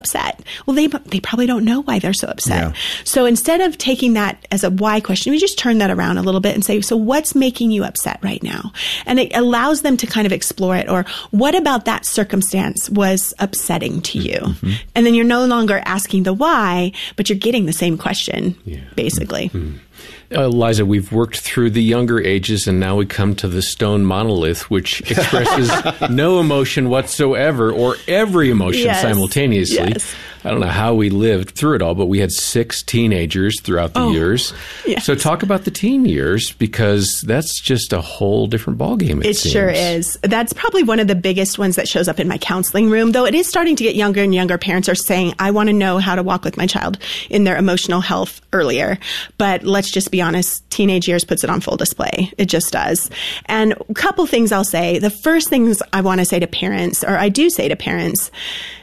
upset? Well, they probably don't know why they're so upset. So instead of taking that as a why question, we just turn that around a little bit and say, so what's making you upset right now? And it allows them to kind of explore it. Or what about that circumstance was upsetting to you? And then you're no longer asking the why, but you're getting the same question, basically. Liza, we've worked through the younger ages, and now we come to the stone monolith, which expresses no emotion whatsoever, or every emotion simultaneously. I don't know how we lived through it all, but we had 6 teenagers throughout the years. So talk about the teen years, because that's just a whole different ballgame, it seems. Sure is. That's probably one of the biggest ones that shows up in my counseling room, though it is starting to get younger and younger. Parents are saying, I want to know how to walk with my child in their emotional health earlier. But let's just be honest, teenage years puts it on full display. It just does. And a couple things I'll say. The first things I want to say to parents, or I do say to parents,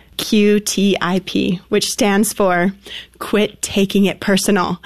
QTIP, which stands for quit taking it personal.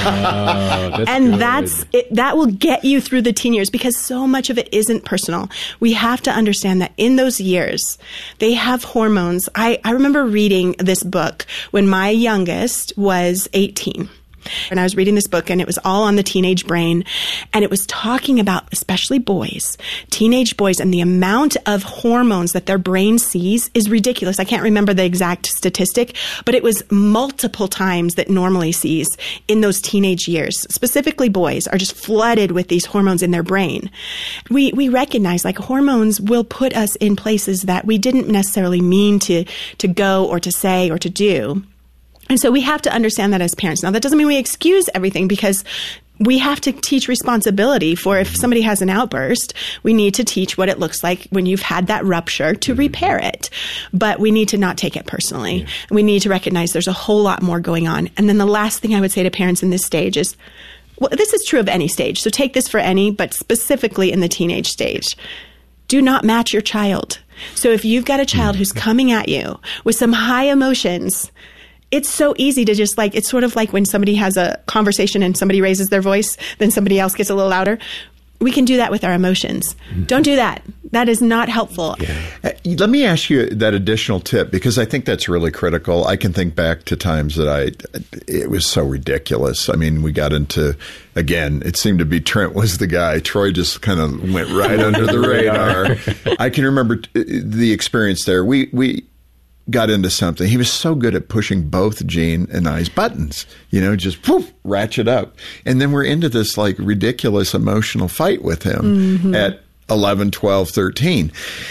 And that will get you through the teen years, because so much of it isn't personal. We have to understand that in those years, they have hormones. I remember reading this book when my youngest was 18. And I was reading this book, and it was all on the teenage brain. And it was talking about, especially boys, teenage boys, and the amount of hormones that their brain sees is ridiculous. I can't remember the exact statistic, but it was multiple times that normally sees in those teenage years. Specifically, boys are just flooded with these hormones in their brain. We recognize, like, hormones will put us in places that we didn't necessarily mean to go or to say or to do. And so we have to understand that as parents. Now, that doesn't mean we excuse everything, because we have to teach responsibility for if somebody has an outburst, we need to teach what it looks like when you've had that rupture to repair it. But we need to not take it personally. We need to recognize there's a whole lot more going on. And then the last thing I would say to parents in this stage is, well, this is true of any stage. So take this for any, but specifically in the teenage stage. Do not match your child. So if you've got a child who's coming at you with some high emotions, it's so easy to just it's sort of like when somebody has a conversation and somebody raises their voice, then somebody else gets a little louder. We can do that with our emotions. Don't do that. That is not helpful. Let me ask you that additional tip, because I think that's really critical. I can think back to times that it was so ridiculous. I mean, we got into, again, it seemed to be Trent was the guy. Troy just kind of went right under the radar. I can remember the experience there. We got into something. He was so good at pushing both Gene and I's buttons, just poof, ratchet up. And then we're into this ridiculous emotional fight with him at 11, 12, 13.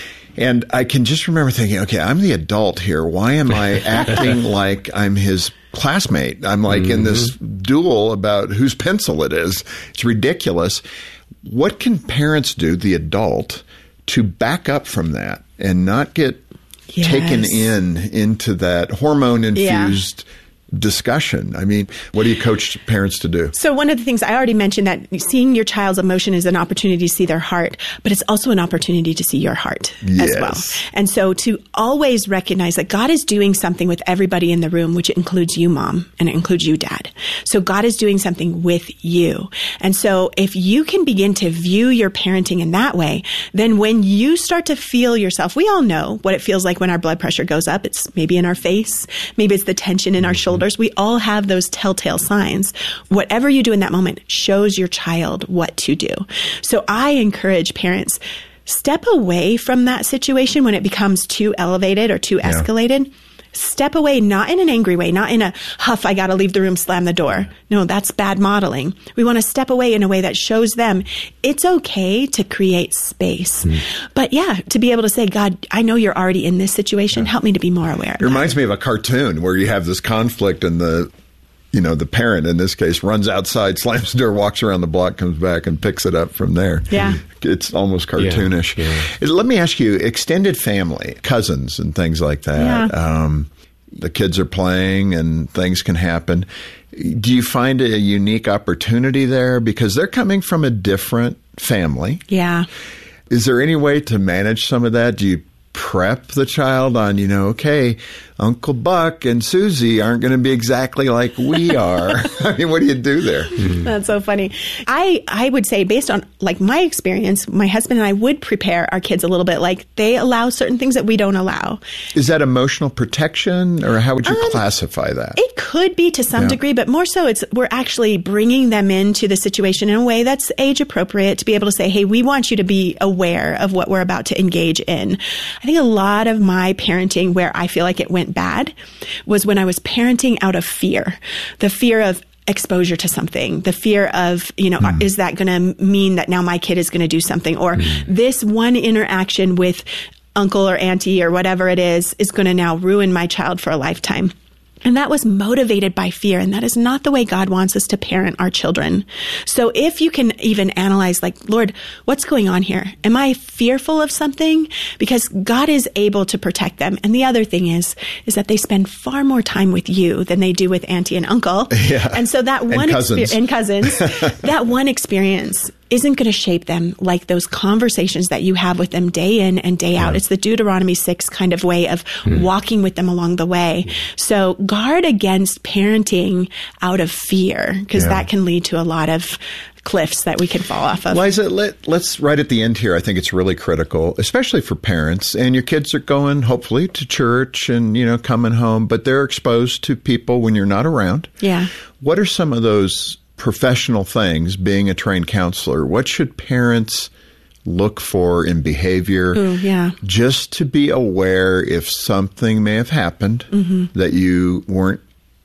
And I can just remember thinking, okay, I'm the adult here. Why am I acting like I'm his classmate? I'm in this duel about whose pencil it is. It's ridiculous. What can parents do, the adult, to back up from that and not get taken into that hormone-infused discussion? I mean, what do you coach parents to do? So one of the things I already mentioned, that seeing your child's emotion is an opportunity to see their heart, but it's also an opportunity to see your heart as well. And so to always recognize that God is doing something with everybody in the room, which includes you, Mom, and it includes you, Dad. So God is doing something with you. And so if you can begin to view your parenting in that way, then when you start to feel yourself, we all know what it feels like when our blood pressure goes up. It's maybe in our face, maybe it's the tension in our shoulders. We all have those telltale signs. Whatever you do in that moment shows your child what to do. So I encourage parents, step away from that situation when it becomes too elevated or too escalated. Step away, not in an angry way, not in a huff, I got to leave the room, slam the door. No, that's bad modeling. We want to step away in a way that shows them it's okay to create space. But to be able to say, God, I know you're already in this situation. Help me to be more aware of it. Reminds me of a cartoon where you have this conflict and the parent in this case runs outside, slams the door, walks around the block, comes back and picks it up from there. It's almost cartoonish. Let me ask you, extended family, cousins and things like that. The kids are playing and things can happen. Do you find a unique opportunity there? Because they're coming from a different family. Is there any way to manage some of that? Do you prep the child on, okay, Uncle Buck and Susie aren't going to be exactly like we are. I mean, what do you do there? That's so funny. I would say, based on like my experience, my husband and I would prepare our kids a little bit. Like, they allow certain things that we don't allow. Is that emotional protection, or how would you classify that? It could be to some degree, but more so we're actually bringing them into the situation in a way that's age appropriate to be able to say, hey, we want you to be aware of what we're about to engage in. I think a lot of my parenting where I feel like it went bad was when I was parenting out of fear. The fear of exposure to something, the fear of, is that going to mean that now my kid is going to do something? Or this one interaction with uncle or auntie or whatever it is going to now ruin my child for a lifetime. And that was motivated by fear. And that is not the way God wants us to parent our children. So if you can even analyze, like, Lord, what's going on here? Am I fearful of something? Because God is able to protect them. And the other thing is that they spend far more time with you than they do with auntie and uncle. Yeah. And so that one and cousins, that one experience isn't going to shape them like those conversations that you have with them day in and day out. It's the Deuteronomy 6 kind of way of walking with them along the way. So guard against parenting out of fear, because that can lead to a lot of cliffs that we can fall off of. Liza, let's right at the end here. I think it's really critical, especially for parents. And your kids are going, hopefully, to church and, coming home, but they're exposed to people when you're not around. Yeah. What are some of those professional things, being a trained counselor? What should parents look for in behavior? Just to be aware if something may have happened that you weren't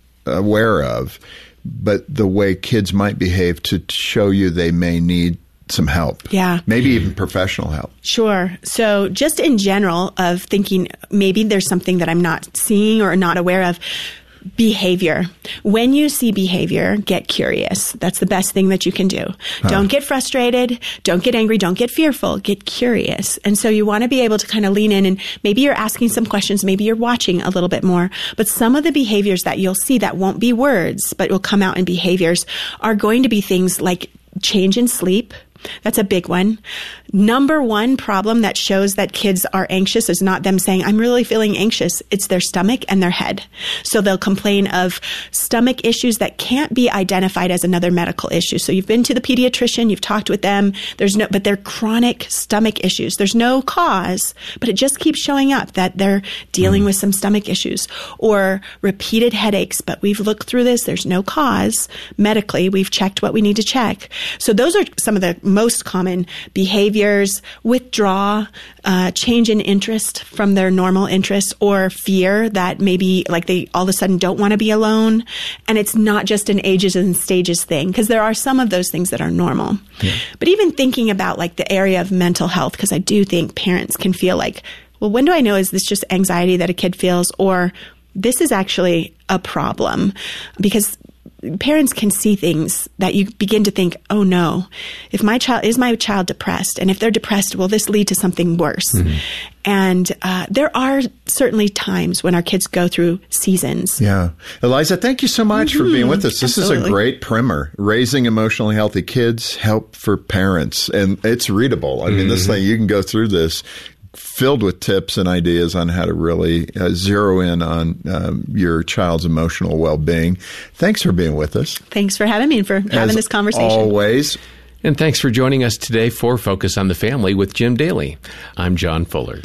aware of, but the way kids might behave to show you they may need some help. Yeah. Maybe even professional help. Sure. So just in general of thinking maybe there's something that I'm not seeing or not aware of. Behavior. When you see behavior, get curious. That's the best thing that you can do. Don't get frustrated. Don't get angry. Don't get fearful. Get curious. And so you want to be able to kind of lean in, and maybe you're asking some questions. Maybe you're watching a little bit more. But some of the behaviors that you'll see that won't be words, but will come out in behaviors, are going to be things like change in sleep. That's a big one. Number one problem that shows that kids are anxious is not them saying, I'm really feeling anxious. It's their stomach and their head. So they'll complain of stomach issues that can't be identified as another medical issue. So you've been to the pediatrician, you've talked with them, but they're chronic stomach issues. There's no cause, but it just keeps showing up that they're dealing with some stomach issues, or repeated headaches. But we've looked through this. There's no cause medically. We've checked what we need to check. So those are some of the most common behaviors: withdraw, change in interest from their normal interest, or fear that maybe like they all of a sudden don't want to be alone. And it's not just an ages and stages thing, because there are some of those things that are normal. Yeah. But even thinking about like the area of mental health, because I do think parents can feel like, well, when do I know, is this just anxiety that a kid feels, or this is actually a problem? Because parents can see things that you begin to think, oh no, is my child depressed? And if they're depressed, will this lead to something worse? Mm-hmm. And there are certainly times when our kids go through seasons. Yeah. Eliza, thank you so much for being with us. This is a great primer. Raising Emotionally Healthy Kids, Help for Parents. And it's readable. I mean, this thing, you can go through this, filled with tips and ideas on how to really zero in on your child's emotional well-being. Thanks for being with us. Thanks for having me and for having this conversation. Always. And thanks for joining us today for Focus on the Family with Jim Daly. I'm John Fuller.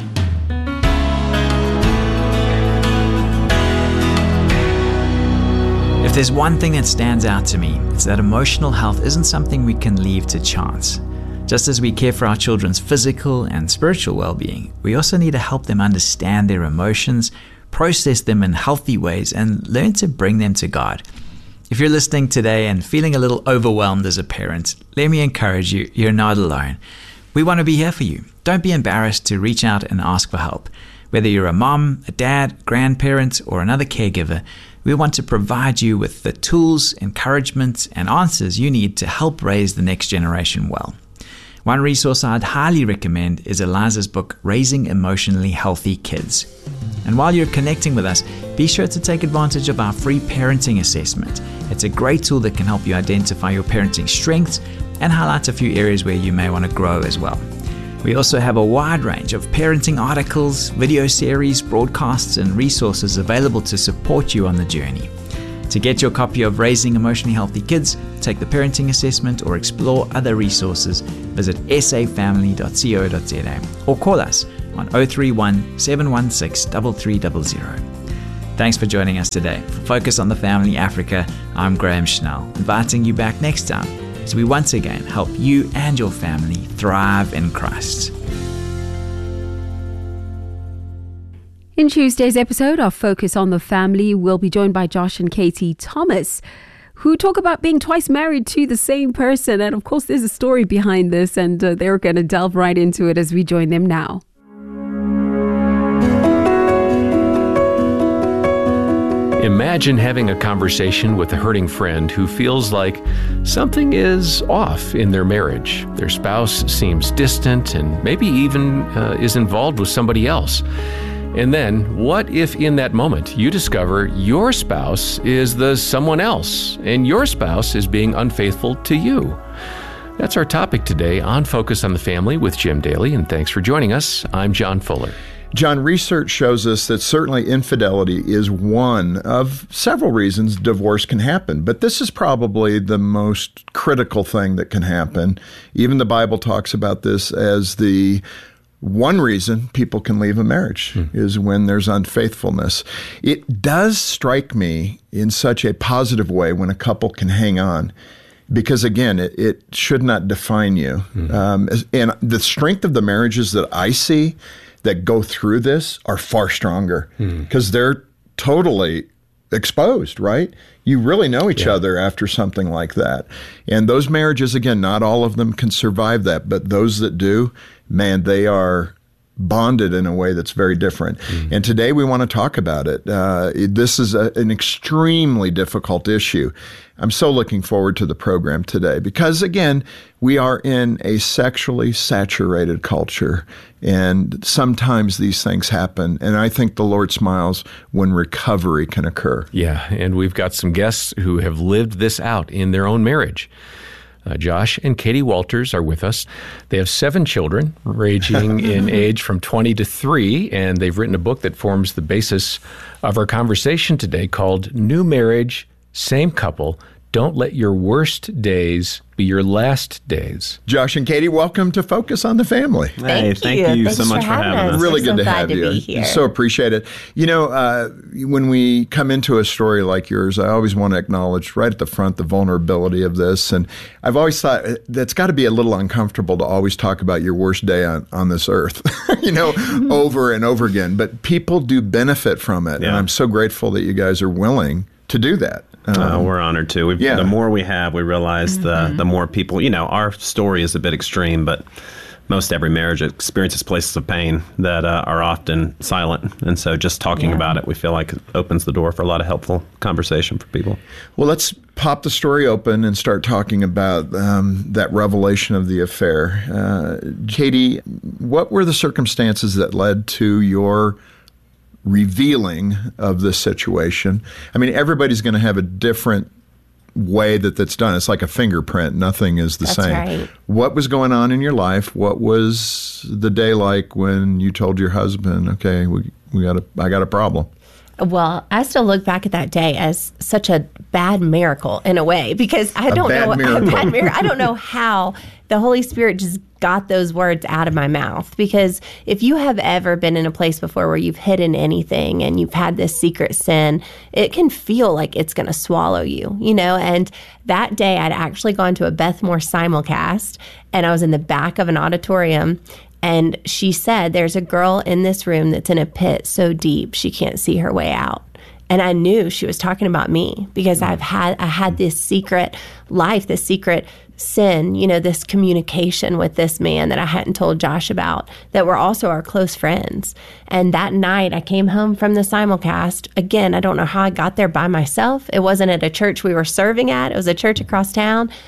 If there's one thing that stands out to me, it's that emotional health isn't something we can leave to chance. Just as we care for our children's physical and spiritual well-being, we also need to help them understand their emotions, process them in healthy ways, and learn to bring them to God. If you're listening today and feeling a little overwhelmed as a parent, let me encourage you, you're not alone. We want to be here for you. Don't be embarrassed to reach out and ask for help. Whether you're a mom, a dad, grandparent, or another caregiver, we want to provide you with the tools, encouragement, and answers you need to help raise the next generation well. One resource I'd highly recommend is Eliza's book, Raising Emotionally Healthy Kids. And while you're connecting with us, be sure to take advantage of our free parenting assessment. It's a great tool that can help you identify your parenting strengths and highlight a few areas where you may want to grow as well. We also have a wide range of parenting articles, video series, broadcasts, and resources available to support you on the journey. To get your copy of Raising Emotionally Healthy Kids, take the parenting assessment, or explore other resources, visit safamily.co.za or call us on 031 716 3300. Thanks for joining us today. For Focus on the Family Africa, I'm Graham Schnell, inviting you back next time as we once again help you and your family thrive in Christ. In Tuesday's episode of Focus on the Family, we'll be joined by Josh and Katie Thomas, who talk about being twice married to the same person. And of course, there's a story behind this, and they're going to delve right into it as we join them now. Imagine having a conversation with a hurting friend who feels like something is off in their marriage. Their spouse seems distant and maybe even is involved with somebody else. And then, what if in that moment you discover your spouse is the someone else and your spouse is being unfaithful to you? That's our topic today on Focus on the Family with Jim Daly, and thanks for joining us. I'm John Fuller. John, research shows us that certainly infidelity is one of several reasons divorce can happen, but this is probably the most critical thing that can happen. Even the Bible talks about this as the one reason people can leave a marriage is when there's unfaithfulness. It does strike me in such a positive way when a couple can hang on, because again, it should not define you. And the strength of the marriages that I see that go through this are far stronger because they're totally exposed, right? You really know each other after something like that. And those marriages, again, not all of them can survive that, but those that do, man, they are bonded in a way that's very different. And today we want to talk about it. This is an extremely difficult issue. I'm so looking forward to the program today because, again, we are in a sexually saturated culture, and sometimes these things happen. And I think the Lord smiles when recovery can occur. Yeah, and we've got some guests who have lived this out in their own marriage. Josh and Katie Walters are with us. They have 7 children, ranging in age from 20 to 3, and they've written a book that forms the basis of our conversation today called New Marriage, Same Couple, Don't Let Your Worst Days Be Your Last Days. Josh and Katie, welcome to Focus on the Family. Thank you so much for having us. Really good to have you. So appreciate it. You know, when we come into a story like yours, I always want to acknowledge right at the front the vulnerability of this. And I've always thought that's got to be a little uncomfortable to always talk about your worst day on this earth, over and over again. But people do benefit from it. Yeah. And I'm so grateful that you guys are willing to do that. We're honored to. The more we have, we realize the more people, our story is a bit extreme, but most every marriage experiences places of pain that are often silent. And so just talking about it, we feel like it opens the door for a lot of helpful conversation for people. Well, let's pop the story open and start talking about that revelation of the affair. Katie, what were the circumstances that led to your revealing of this situation? I mean, everybody's going to have a different way that's done. It's like a fingerprint. Nothing is the same. Right. What was going on in your life? What was the day like when you told your husband, okay, I got a problem? Well, I still look back at that day as such a bad miracle in a way, because I don't know how the Holy Spirit just got those words out of my mouth. Because if you have ever been in a place before where you've hidden anything and you've had this secret sin, it can feel like it's going to swallow you, and that day I'd actually gone to a Beth Moore simulcast, and I was in the back of an auditorium. And she said, there's a girl in this room that's in a pit so deep she can't see her way out. And I knew she was talking about me because I had this secret life, this secret sin, this communication with this man that I hadn't told Josh about, that were also our close friends. And that night I came home from the simulcast. Again, I don't know how I got there by myself. It wasn't at a church we were serving at. It was a church across town.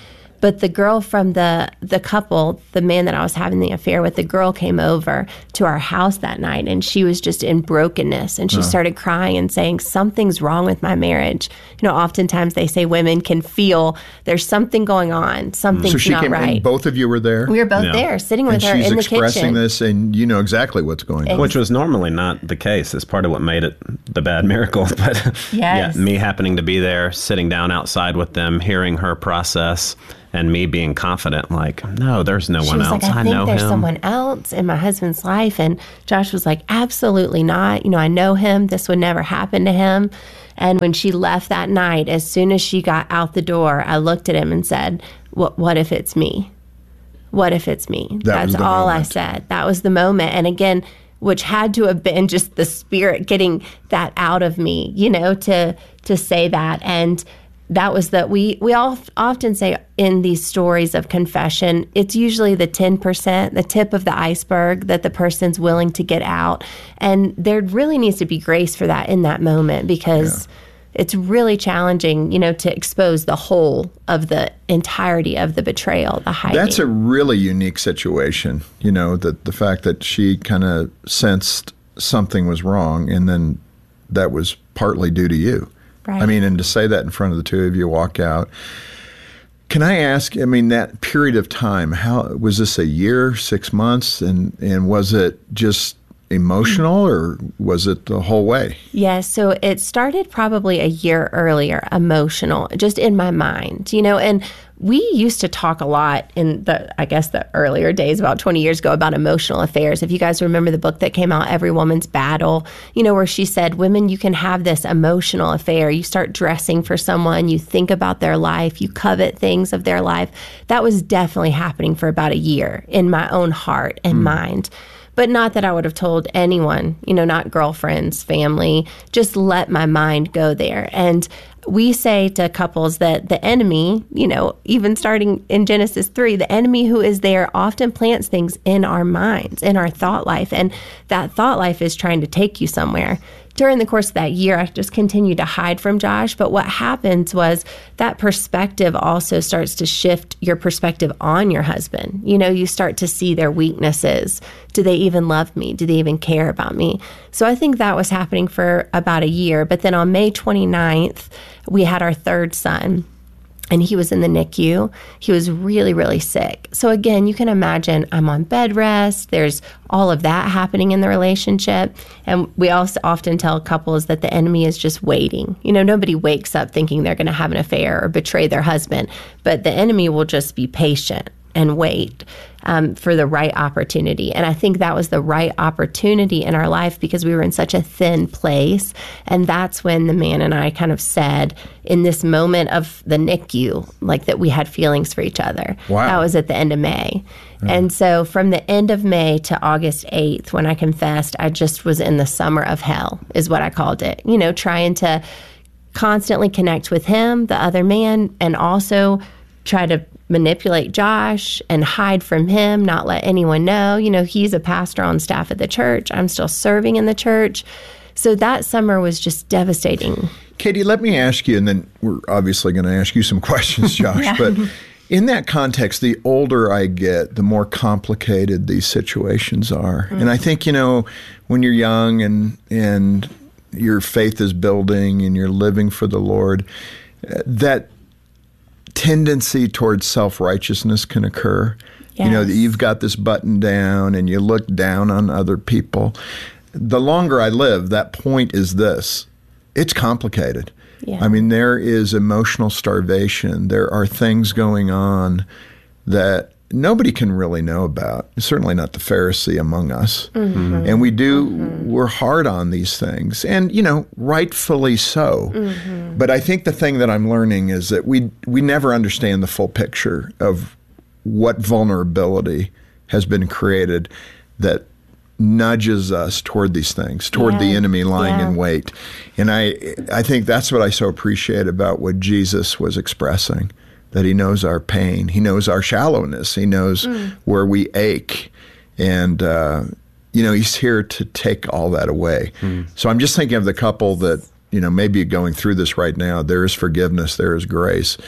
But the girl from the couple, the man that I was having the affair with, the girl came over to our house that night, and she was just in brokenness, and she started crying and saying, something's wrong with my marriage. You know, oftentimes they say women can feel there's something going on, something's not right. And both of you were there? We were both there, sitting with her in the kitchen. And she's expressing this, and you know exactly what's going on. Which was normally not the case. It's part of what made it the bad miracle. But me happening to be there, sitting down outside with them, hearing her process, and me being confident, like, no, there's no one else. I think there's someone else in my husband's life. And Josh was like, absolutely not. You know, I know him. This would never happen to him. And when she left that night, as soon as she got out the door, I looked at him and said, what if it's me? What if it's me? That's all I said. That was the moment. And again, which had to have been just the Spirit getting that out of me, you know, to say that. And that was that we all often say in these stories of confession, it's usually the 10%, the tip of the iceberg that the person's willing to get out. And there really needs to be grace for that in that moment, because it's really challenging, you know, to expose the whole of the entirety of the betrayal, the hiding. That's a really unique situation, you know, that the fact that she kind of sensed something was wrong, and then that was partly due to you. Right. I mean, and to say that in front of the two of you, walk out. Can I ask, I mean, that period of time, how was this, a year, 6 months? And was it just emotional, or was it the whole way? Yes. So it started probably a year earlier, emotional, just in my mind, you know, and we used to talk a lot in the earlier days, about 20 years ago, about emotional affairs. If you guys remember the book that came out, Every Woman's Battle, you know, where she said, women, you can have this emotional affair. You start dressing for someone, you think about their life, you covet things of their life. That was definitely happening for about a year in my own heart and mind. But not that I would have told anyone, you know, not girlfriends, family, just let my mind go there. And we say to couples that the enemy, you know, even starting in Genesis 3, the enemy who is there often plants things in our minds, in our thought life. And that thought life is trying to take you somewhere. During the course of that year, I just continued to hide from Josh. But what happens was that perspective also starts to shift your perspective on your husband. You know, you start to see their weaknesses. Do they even love me? Do they even care about me? So I think that was happening for about a year. But then on May 29th, we had our third son. And he was in the NICU. He was really, really sick. So again, you can imagine I'm on bed rest. There's all of that happening in the relationship. And we also often tell couples that the enemy is just waiting. You know, nobody wakes up thinking they're going to have an affair or betray their husband, but the enemy will just be patient and wait for the right opportunity. And I think that was the right opportunity in our life because we were in such a thin place. And that's when the man and I kind of said, in this moment of the NICU, like that we had feelings for each other. Wow. That was at the end of May. And so from the end of May to August 8th, when I confessed, I just was in the summer of hell, is what I called it. You know, trying to constantly connect with him, the other man, and also try to manipulate Josh and hide from him, not let anyone know. You know, he's a pastor on staff at the church. I'm still serving in the church. So that summer was just devastating. Katie, let me ask you, and then we're obviously going to ask you some questions, Josh, but in that context, the older I get, the more complicated these situations are. And I think, you know, when you're young and your faith is building and you're living for the Lord, that tendency towards self-righteousness can occur. Yes. You know, that you've got this button down and you look down on other people. The longer I live, that point is this. It's complicated. Yeah. I mean, there is emotional starvation. There are things going on that nobody can really know about. Certainly not the Pharisee among us. Mm-hmm. And we're hard on these things. And, you know, rightfully so. Mm-hmm. But I think the thing that I'm learning is that we never understand the full picture of what vulnerability has been created that nudges us toward these things, toward the enemy lying in wait. And I think that's what I so appreciate about what Jesus was expressing, that he knows our pain. He knows our shallowness. He knows where we ache. And, you know, he's here to take all that away. So I'm just thinking of the couple that, you know, maybe going through this right now. There is forgiveness. There is grace.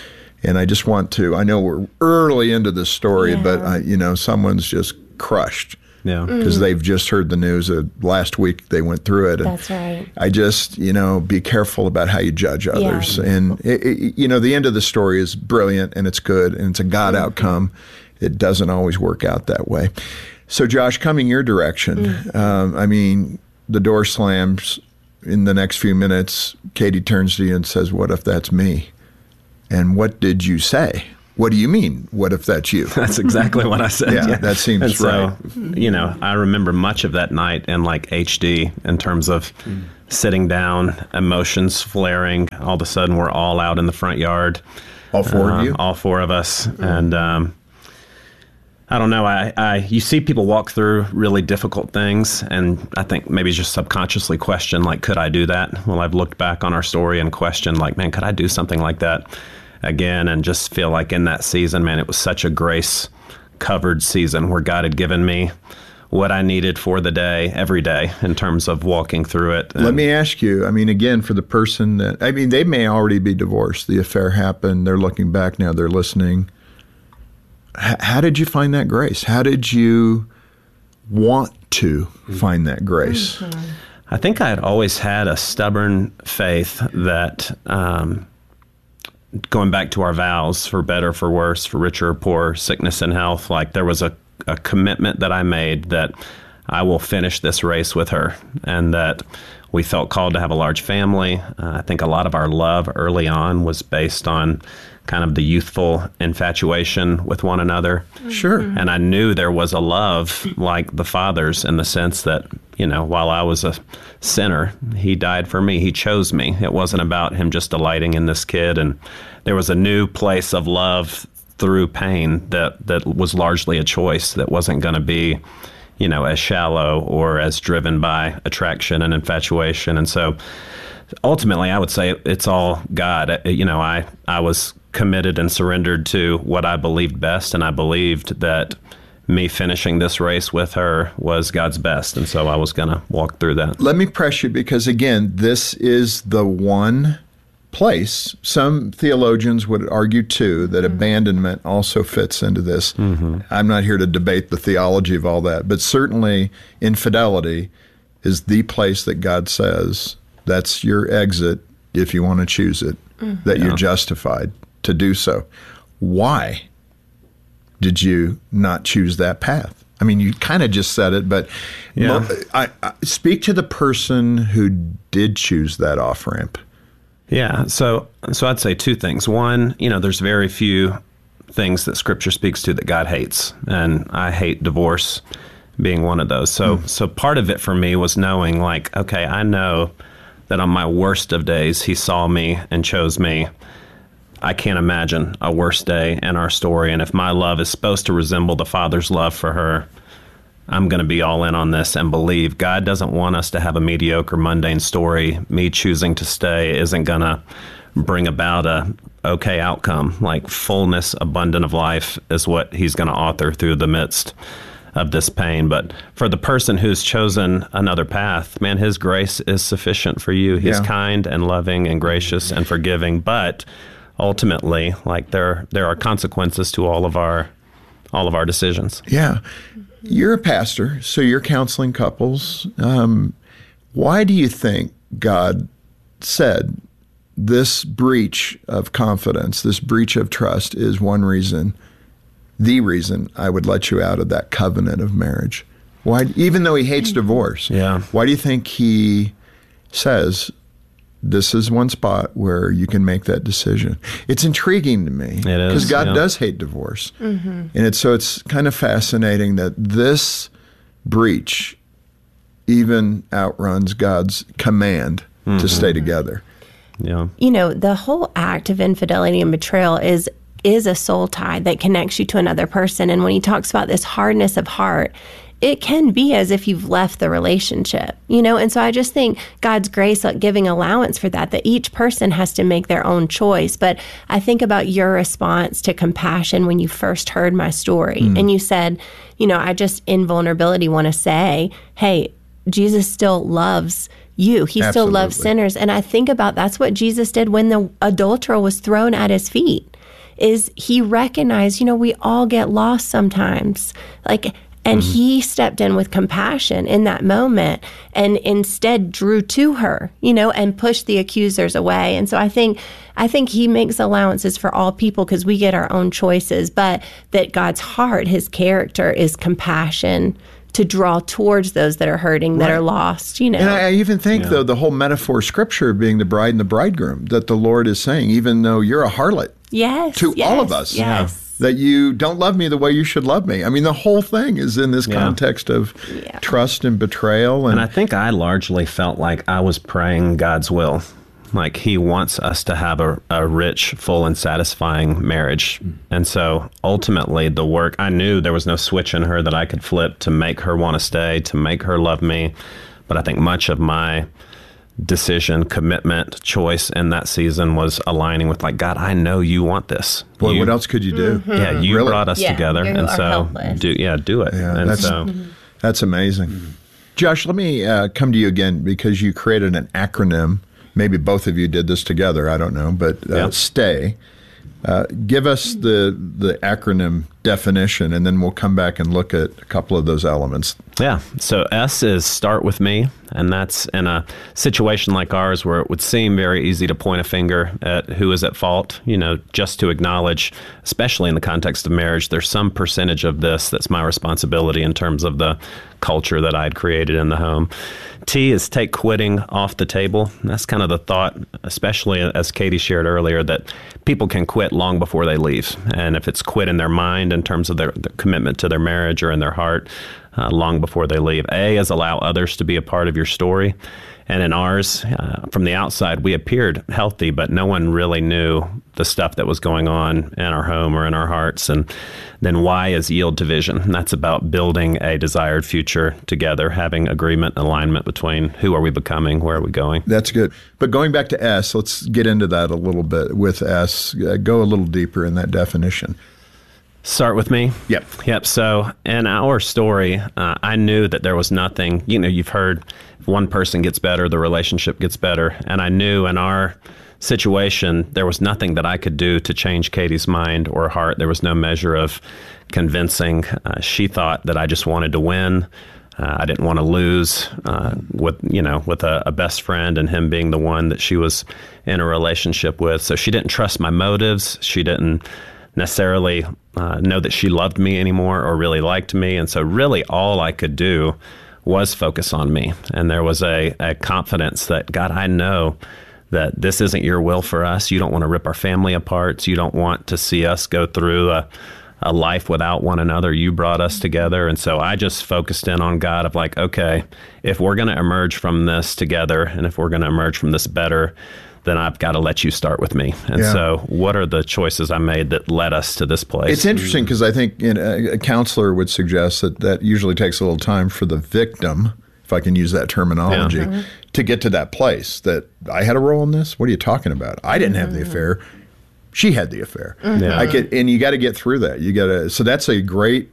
And I just want to, I know we're early into this story, but, someone's just crushed. Yeah. Because they've just heard the news. Last week they went through it. And that's right. I just, be careful about how you judge others. Yeah. And, the end of the story is brilliant and it's good and it's a God outcome. It doesn't always work out that way. So, Josh, coming your direction, the door slams. In the next few minutes, Katie turns to you and says, "What if that's me?" And what did you say? What do you mean, what if that's you? That's exactly what I said. Yeah, that seems right. So, I remember much of that night in like HD in terms of sitting down, emotions flaring. All of a sudden, we're all out in the front yard. All four of you? All four of us. And I don't know. You see people walk through really difficult things, and I think maybe just subconsciously question, like, could I do that? Well, I've looked back on our story and questioned, like, man, could I do something like that again? And just feel like in that season, man, it was such a grace-covered season where God had given me what I needed for the day, every day, in terms of walking through it. Let me ask you, again, for the person that, they may already be divorced. The affair happened. They're looking back now. They're listening. How did you find that grace? How did you want to find that grace? I think I had always had a stubborn faith that, going back to our vows, for better, for worse, for richer or poor, sickness and health, like there was a commitment that I made that I will finish this race with her, and that we felt called to have a large family. I think a lot of our love early on was based on kind of the youthful infatuation with one another. Sure. And I knew there was a love like the Father's, in the sense that, while I was a sinner, he died for me. He chose me. It wasn't about him just delighting in this kid. And there was a new place of love through pain that was largely a choice, that wasn't going to be, as shallow or as driven by attraction and infatuation. And so ultimately, I would say it's all God. I was committed and surrendered to what I believed best, and I believed that me finishing this race with her was God's best, and so I was going to walk through that. Let me press you, because again, this is the one place. Some theologians would argue too that abandonment also fits into this. I'm not here to debate the theology of all that, but certainly infidelity is the place that God says that's your exit if you want to choose it, that you're justified to do so. Why did you not choose that path? You kind of just said it, but I speak to the person who did choose that off-ramp. Yeah, so I'd say two things. One, there's very few things that Scripture speaks to that God hates, and I hate divorce being one of those. So part of it for me was knowing, like, okay, I know that on my worst of days, he saw me and chose me. I can't imagine a worse day in our story. And if my love is supposed to resemble the Father's love for her, I'm going to be all in on this and believe God doesn't want us to have a mediocre, mundane story. Me choosing to stay isn't going to bring about a okay outcome. Like fullness, abundant of life is what he's going to author through the midst of this pain. But for the person who's chosen another path, man, his grace is sufficient for you. He's kind and loving and gracious and forgiving. But ultimately, like there are consequences to all of our decisions. Yeah. You're a pastor, so you're counseling couples. Why do you think God said this breach of confidence, this breach of trust is one reason, the reason I would let you out of that covenant of marriage? Why, even though he hates divorce, why do you think he says this is one spot where you can make that decision? It's intriguing to me. It is. Because God does hate divorce. And it's kind of fascinating that this breach even outruns God's command to stay together. Yeah. The whole act of infidelity and betrayal is a soul tie that connects you to another person. And when he talks about this hardness of heart, it can be as if you've left the relationship, And so I just think God's grace, like giving allowance for that each person has to make their own choice. But I think about your response to compassion when you first heard my story. And you said, I just in vulnerability want to say, hey, Jesus still loves you. He still loves sinners. And I think about that's what Jesus did when the adulterer was thrown at his feet. is he recognized, we all get lost sometimes. And he stepped in with compassion in that moment and instead drew to her, and pushed the accusers away. And so I think he makes allowances for all people because we get our own choices, but that God's heart, his character is compassion to draw towards those that are hurting, that are lost, And I even think, though, the whole metaphor scripture being the bride and the bridegroom, that the Lord is saying, even though you're a harlot to all of us, that you don't love me the way you should love me. I mean, the whole thing is in this context of trust and betrayal. And I think I largely felt like I was praying God's will. Like he wants us to have a rich, full, and satisfying marriage. And so ultimately the work, I knew there was no switch in her that I could flip to make her want to stay, to make her love me. But I think much of my decision, commitment, choice in that season was aligning with God, I know you want this. Boy, what else could you do? Yeah, you brought us together. And so do it. Yeah, and that's amazing. Josh, let me come to you again because you created an acronym. Maybe both of you did this together. I don't know, but STAY. Give us the acronym definition, and then we'll come back and look at a couple of those elements. Yeah. So S is start with me, and that's in a situation like ours where it would seem very easy to point a finger at who is at fault, just to acknowledge, especially in the context of marriage, there's some percentage of this that's my responsibility in terms of the culture that I'd created in the home. T is take quitting off the table. That's kind of the thought, especially as Katie shared earlier, that people can quit long before they leave. And if it's quit in their mind in terms of their commitment to their marriage or in their heart, long before they leave. A is allow others to be a part of your story. And in ours, from the outside, we appeared healthy, but no one really knew the stuff that was going on in our home or in our hearts. And then Y is yield to vision. And that's about building a desired future together, having agreement and alignment between who are we becoming, where are we going. That's good. But going back to S, let's get into that a little bit with S. Go a little deeper in that definition. Start with me? Yep. So in our story, I knew that there was nothing, you've heard if one person gets better, the relationship gets better. And I knew in our situation, there was nothing that I could do to change Katie's mind or heart. There was no measure of convincing. She thought that I just wanted to win. I didn't want to lose with a best friend and him being the one that she was in a relationship with. So she didn't trust my motives. She didn't necessarily know that she loved me anymore or really liked me. And so really all I could do was focus on me. And there was a confidence that, God, I know that this isn't your will for us. You don't want to rip our family apart. You don't want to see us go through a life without one another. You brought us together. And so I just focused in on God of okay, if we're going to emerge from this together and if we're going to emerge from this better, then I've got to let you start with me. And so what are the choices I made that led us to this place? It's interesting because I think a counselor would suggest that usually takes a little time for the victim, if I can use that terminology, to get to that place that I had a role in this. What are you talking about? I didn't have the affair. She had the affair. And you got to get through that. So that's a great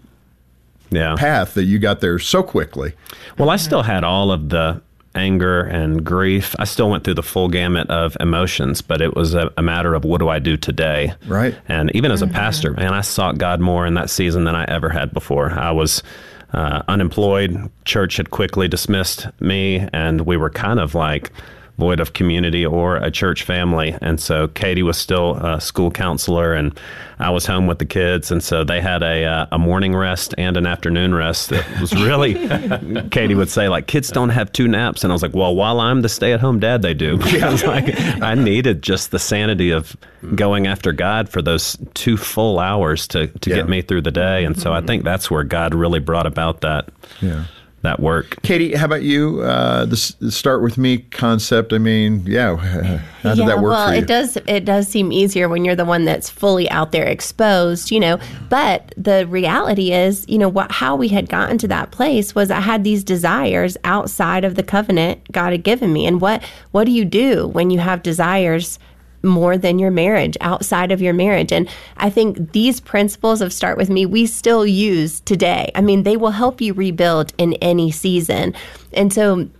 path that you got there so quickly. Well, I still had all of the anger and grief. I still went through the full gamut of emotions, but it was a matter of what do I do today? Right. And even as a pastor, man, I sought God more in that season than I ever had before. I was unemployed. Church had quickly dismissed me, and we were kind of void of community or a church family. And so Katie was still a school counselor, and I was home with the kids. And so they had a morning rest and an afternoon rest that was really, Katie would say, kids don't have two naps. And I was like, well, while I'm the stay-at-home dad, they do. Because I needed just the sanity of going after God for those 2 full hours to get me through the day. And so I think that's where God really brought about that. That work. Katie, how about you? The start with me concept. I mean, how did that work for you? It does seem easier when you're the one that's fully out there exposed, But the reality is, how we had gotten to that place was I had these desires outside of the covenant God had given me. And what do you do when you have desires more than your marriage, outside of your marriage? And I think these principles of Start With Me, we still use today. I mean, they will help you rebuild in any season. And so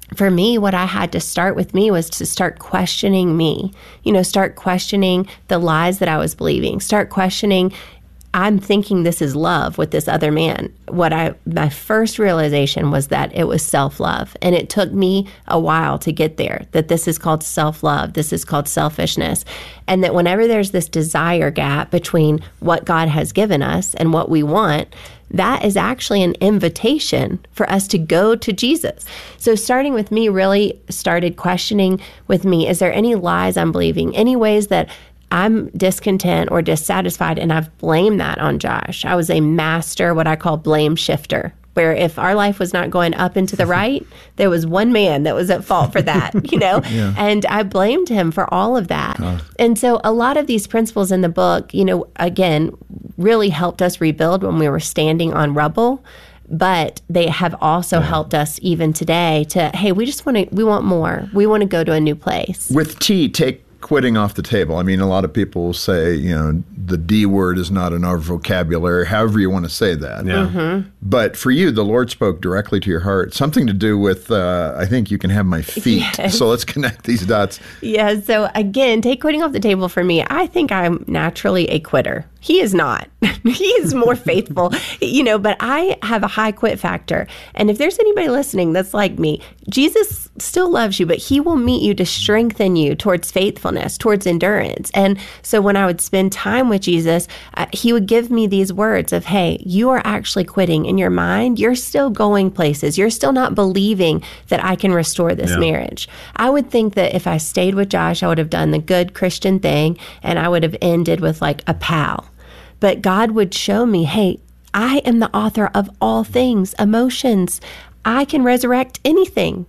for me, what I had to start with me was to start questioning me, start questioning the lies that I was believing, start questioning, I'm thinking this is love with this other man. My first realization was that it was self-love. And it took me a while to get there, that this is called self-love. This is called selfishness. And that whenever there's this desire gap between what God has given us and what we want, that is actually an invitation for us to go to Jesus. So starting with me really started questioning with me, is there any lies I'm believing, any ways that I'm discontent or dissatisfied, and I've blamed that on Josh. I was a master, what I call blame shifter, where if our life was not going up and to the right, there was one man that was at fault for that, Yeah. And I blamed him for all of that. And so a lot of these principles in the book, again, really helped us rebuild when we were standing on rubble. But they have also helped us even today to, hey, we want more. We want to go to a new place. With T, take quitting off the table. I mean, a lot of people say, the D word is not in our vocabulary, however you want to say that. Yeah. Mm-hmm. But for you, the Lord spoke directly to your heart, something to do with, I think you can have my feet. Yes. So let's connect these dots. Yeah. So again, take quitting off the table for me. I think I'm naturally a quitter. He is not. He is more faithful, but I have a high quit factor. And if there's anybody listening that's like me, Jesus still loves you, but he will meet you to strengthen you towards faithfulness, towards endurance. And so when I would spend time with Jesus, he would give me these words of, hey, you are actually quitting in your mind. You're still going places. You're still not believing that I can restore this marriage. I would think that if I stayed with Josh, I would have done the good Christian thing and I would have ended with like a pal. But God would show me, hey, I am the author of all things, emotions. I can resurrect anything.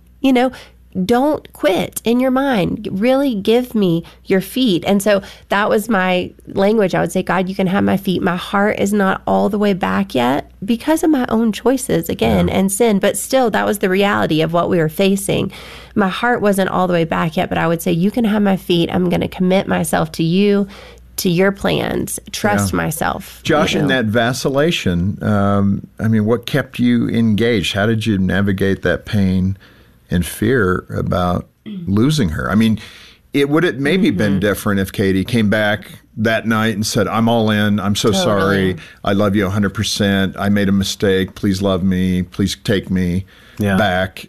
Don't quit in your mind. Really give me your feet. And so that was my language. I would say, God, you can have my feet. My heart is not all the way back yet because of my own choices again and sin. But still, that was the reality of what we were facing. My heart wasn't all the way back yet, but I would say, you can have my feet. I'm going to commit myself to you, to your plans, trust myself. Josh, in that vacillation, what kept you engaged? How did you navigate that pain and fear about losing her? I mean, it would have maybe been different if Katie came back that night and said, I'm all in. I'm so sorry. I love you 100%. I made a mistake. Please love me. Please take me back.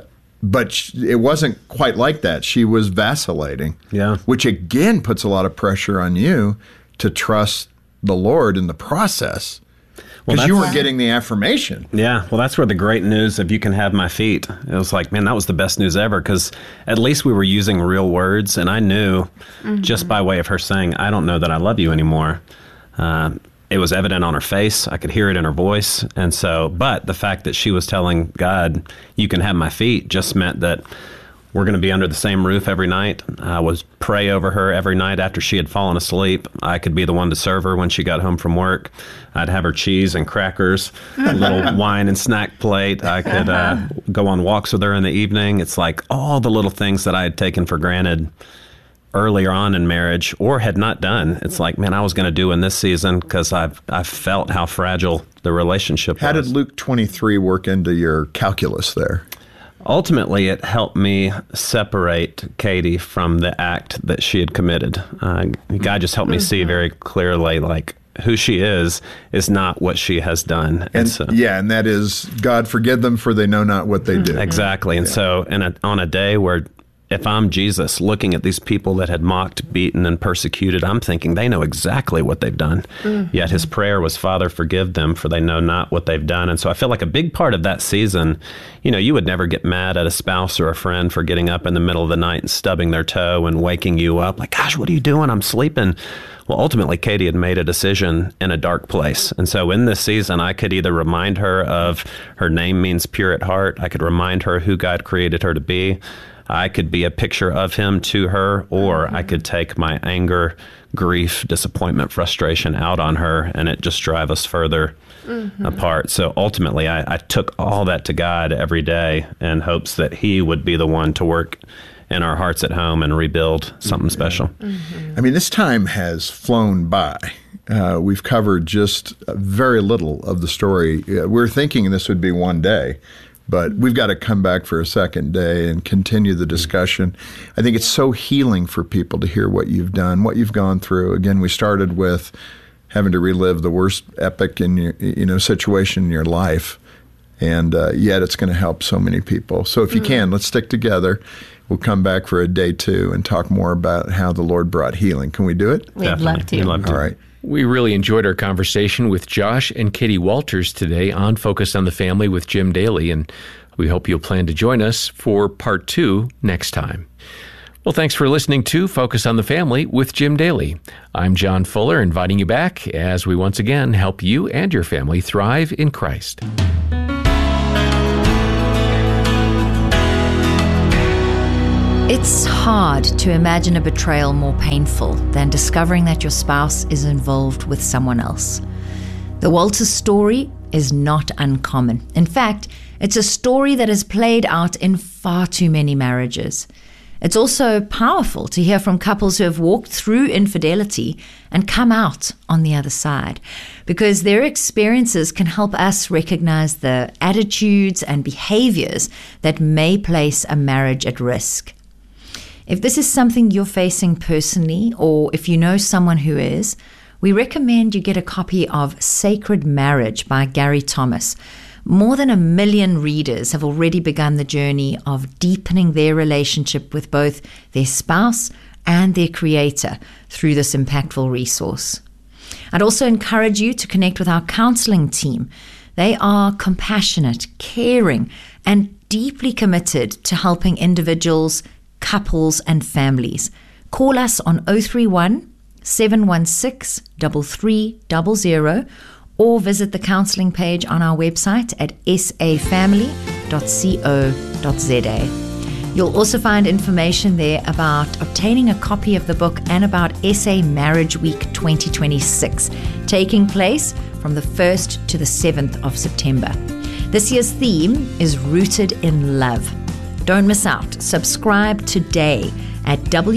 But it wasn't quite like that. She was vacillating, which again puts a lot of pressure on you to trust the Lord in the process because you weren't getting the affirmation. Yeah, well, that's where the great news of you can have my feet. It was like, man, that was the best news ever because at least we were using real words. And I knew just by way of her saying, I don't know that I love you anymore. It was evident on her face. I could hear it in her voice. And so, but the fact that she was telling God, you can have my feet, just meant that we're going to be under the same roof every night. I was pray over her every night after she had fallen asleep. I could be the one to serve her when she got home from work. I'd have her cheese and crackers, a little wine and snack plate. I could go on walks with her in the evening. It's like all the little things that I had taken for granted earlier on in marriage or had not done. It's like, man, I was going to do in this season because I've felt how fragile the relationship was. How did Luke 23 work into your calculus there? Ultimately, it helped me separate Katie from the act that she had committed. God just helped me see very clearly, like, who she is not what she has done. And so, and that is, God forgive them for they know not what they do. Exactly. And so on a day where if I'm Jesus looking at these people that had mocked, beaten, and persecuted, I'm thinking they know exactly what they've done. Yet his prayer was, Father, forgive them, for they know not what they've done. And so I feel like a big part of that season, you would never get mad at a spouse or a friend for getting up in the middle of the night and stubbing their toe and waking you up. Like, gosh, what are you doing? I'm sleeping. Well, ultimately, Katie had made a decision in a dark place. And so in this season, I could either remind her of her name means pure at heart. I could remind her who God created her to be. I could be a picture of him to her, or I could take my anger, grief, disappointment, frustration out on her, and it just drive us further apart. So ultimately, I took all that to God every day in hopes that he would be the one to work in our hearts at home and rebuild something special. I mean, this time has flown by. We've covered just very little of the story. We're thinking this would be one day. but we've got to come back for a second day and continue the discussion. I think it's so healing for people to hear what you've done, what you've gone through. Again, we started with having to relive the worst epic in your, situation in your life, and yet it's going to help so many people. So if you can, let's stick together. We'll come back for a day 2 and talk more about how the Lord brought healing. Can we do it? We'd love to. All right. We really enjoyed our conversation with Josh and Katie Walters today on Focus on the Family with Jim Daly, and we hope you'll plan to join us for part 2 next time. Well, thanks for listening to Focus on the Family with Jim Daly. I'm John Fuller, inviting you back as we once again help you and your family thrive in Christ. It's hard to imagine a betrayal more painful than discovering that your spouse is involved with someone else. The Walters story is not uncommon. In fact, it's a story that is played out in far too many marriages. It's also powerful to hear from couples who have walked through infidelity and come out on the other side, because their experiences can help us recognize the attitudes and behaviors that may place a marriage at risk. If this is something you're facing personally, or if you know someone who is, we recommend you get a copy of Sacred Marriage by Gary Thomas. More than 1 million readers have already begun the journey of deepening their relationship with both their spouse and their Creator through this impactful resource. I'd also encourage you to connect with our counseling team. They are compassionate, caring, and deeply committed to helping individuals, couples, and families. Call us on 031 716 3300 or visit the counseling page on our website at safamily.co.za. You'll also find information there about obtaining a copy of the book and about SA Marriage Week 2026, taking place from the 1st to the 7th of September. This year's theme is Rooted in Love. Don't miss out. Subscribe today at